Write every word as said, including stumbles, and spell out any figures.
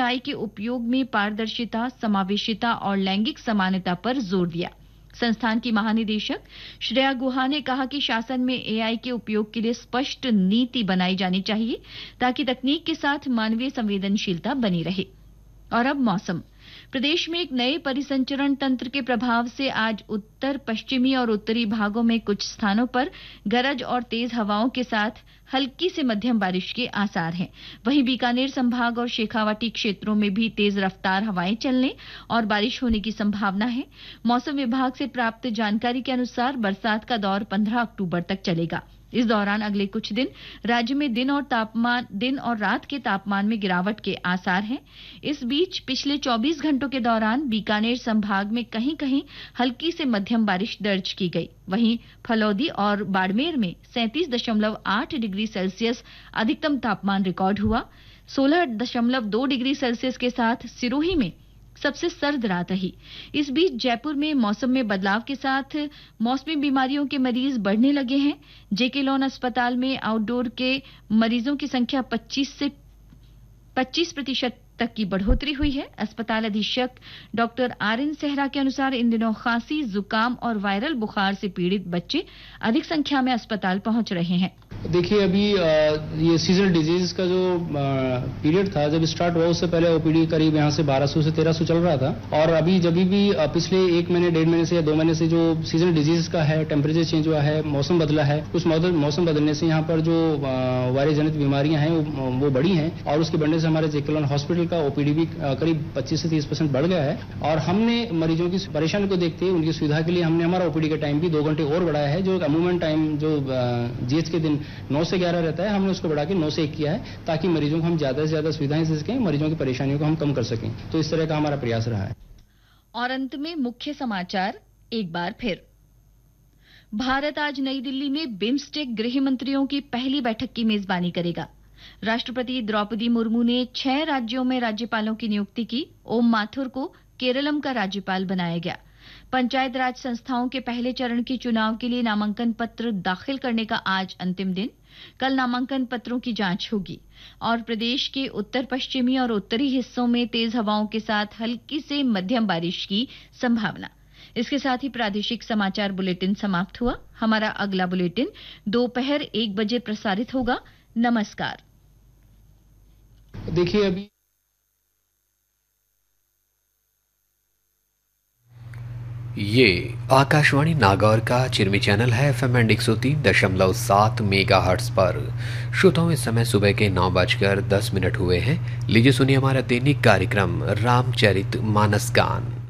AI के उपयोग में पारदर्शिता, समावेशिता और लैंगिक समानता पर जोर दिया। संस्थान की महानिदेशक श्रेया गुहा ने कहा कि शासन में एआई के उपयोग के लिए स्पष्ट नीति बनाई जानी चाहिए ताकि तकनीक के साथ मानवीय संवेदनशीलता बनी रहे। और अब मौसम। प्रदेश में एक नए परिसंचरण तंत्र के प्रभाव से आज उत्तर पश्चिमी और उत्तरी भागों में कुछ स्थानों पर गरज और तेज हवाओं के साथ हल्की से मध्यम बारिश के आसार हैं। वहीं बीकानेर संभाग और शेखावाटी क्षेत्रों में भी तेज रफ्तार हवाएं चलने और बारिश होने की संभावना है। मौसम विभाग से प्राप्त जानकारी के अनुसार बरसात का दौर पंद्रह अक्टूबर तक चलेगा। इस दौरान अगले कुछ दिन राज्य में दिन और तापमान दिन और रात के तापमान में गिरावट के आसार हैं। इस बीच पिछले चौबीस घंटों के दौरान बीकानेर संभाग में कहीं-कहीं हल्की से मध्यम बारिश दर्ज की गई। वहीं फलौदी और बाड़मेर में सैंतीस दशमलव आठ डिग्री सेल्सियस अधिकतम तापमान रिकॉर्ड हुआ। सोलह दशमलव दो डिग्री सेल्सियस के साथ सिरोही में सबसे सर्द रात रही। इस बीच जयपुर में मौसम में बदलाव के साथ मौसमी बीमारियों के मरीज बढ़ने लगे हैं। जेके लॉन अस्पताल में आउटडोर के मरीजों की संख्या पच्चीस से पच्चीस प्रतिशत तक की बढ़ोतरी हुई है। अस्पताल अधीक्षक डॉक्टर आर एन सेहरा के अनुसार इन दिनों खांसी, जुकाम और वायरल बुखार से पीड़ित बच्चे अधिक संख्या में अस्पताल पहुंच रहे हैं। देखिए, अभी ये सीजनल डिजीज का जो पीरियड था जब स्टार्ट हुआ उससे पहले ओपीडी करीब यहाँ से बारह सौ से तेरह सौ चल रहा था। और अभी जब भी पिछले एक महीने डेढ़ महीने से या दो महीने से जो सीजनल डिजीज का है, टेम्परेचर चेंज हुआ है, मौसम बदला है, उस मौसम बदलने से यहाँ पर जो वायरस जनित बीमारियां हैं वो, वो बढ़ी हैं। और उसके बढ़ने से हमारे जेके लॉन हॉस्पिटल का ओपीडी भी करीब पच्चीस से तीस परसेंट बढ़ गया है। और हमने मरीजों की परेशानी को देखते हुए उनकी सुविधा के लिए हमने हमारा ओपीडी का टाइम भी दो घंटे और बढ़ाया है। जो अमूमन टाइम जो जीएच के दिन नौ से ग्यारह रहता है, हमने उसको बढ़ा के नौ से एक किया है ताकि मरीजों को हम ज्यादा से ज्यादा सुविधाएं दे सकें, मरीजों की परेशानियों को हम कम कर सकें। तो इस तरह का हमारा प्रयास रहा है। और अंत में मुख्य समाचार एक बार फिर। भारत आज नई दिल्ली में बिम्स्टेक गृह मंत्रियों की पहली बैठक की मेजबानी करेगा। राष्ट्रपति द्रौपदी मुर्मू ने छह राज्यों में राज्यपालों की नियुक्ति की। ओम माथुर को केरलम का राज्यपाल बनाया गया। पंचायत राज संस्थाओं के पहले चरण के चुनाव के लिए नामांकन पत्र दाखिल करने का आज अंतिम दिन। कल नामांकन पत्रों की जांच होगी। और प्रदेश के उत्तर पश्चिमी और उत्तरी हिस्सों में तेज हवाओं के साथ हल्की से मध्यम बारिश की संभावना। इसके साथ ही प्रादेशिक समाचार बुलेटिन समाप्त हुआ। हमारा अगला बुलेटिन दोपहर एक बजे प्रसारित होगा। नमस्कार। देखिए, अभी ये आकाशवाणी नागौर का चिरमी चैनल है। एफएम एंड एक सौ तीन दशमलव सात मेगा हर्ट्स पर। श्रोताओं, इस समय सुबह के नौ बजकर दस मिनट हुए हैं। लीजिए सुनिए हमारा दैनिक कार्यक्रम रामचरित मानस गान।